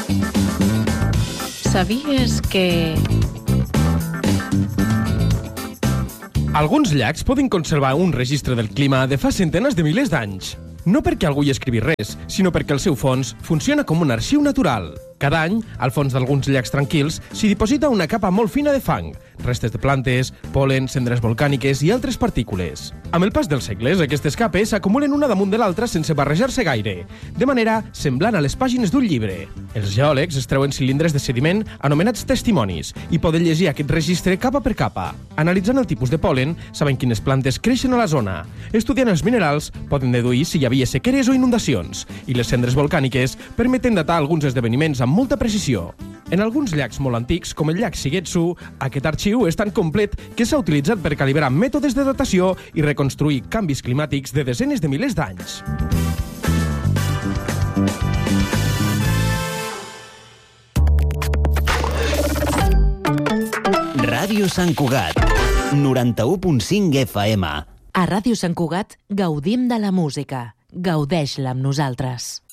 Sabies que... Alguns llacs poden conservar un registre del clima de fa centenars de milers d'anys. No perquè algú hi escrivi res, sinó perquè el seu fons funciona com un arxiu natural. Cada any, al fons d'alguns llacs tranquils, s'hi diposita una capa molt fina de fang, restes de plantes, pol·len, cendres volcàniques i altres partícules. Amb el pas dels segles, aquestes capes s'acumulen una damunt de l'altra sense barrejar-se gaire, de manera semblant a les pàgines d'un llibre. Els geòlegs es treuen cilindres de sediment anomenats testimonis i poden llegir aquest registre capa per capa. Analitzant el tipus de pol·len, saben quines plantes creixen a la zona. Estudiant els minerals, poden deduir si hi havia sequeres o inundacions, i les cendres volcàniques permeten datar alguns esdeveniments amb molta precisió. En alguns llacs molt antics, com el llac Shigetsu, aquest arxiu és tan complet que s'ha utilitzat per calibrar mètodes de datació i reconstruir canvis climàtics de desenes de milers d'anys. Ràdio Sant Cugat, 91.5 FM. A Ràdio Sant Cugat gaudim de la música. Gaudeix-la amb nosaltres.